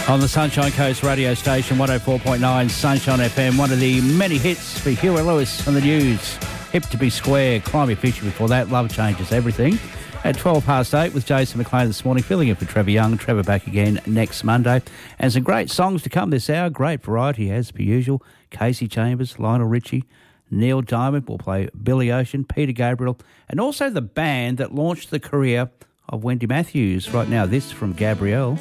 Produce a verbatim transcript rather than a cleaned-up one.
On the Sunshine Coast radio station, one oh four point nine Sunshine F M, one of the many hits for Huey Lewis on the news. Hip to be square, Climate Fisher before that, Love Changes Everything. At twelve past eight with Jason McLean this morning, filling in for Trevor Young. Trevor back again next Monday. And some great songs to come this hour, great variety as per usual. Casey Chambers, Lionel Richie, Neil Diamond will play Billy Ocean, Peter Gabriel, and also the band that launched the career of Wendy Matthews. Right now, this from Gabrielle.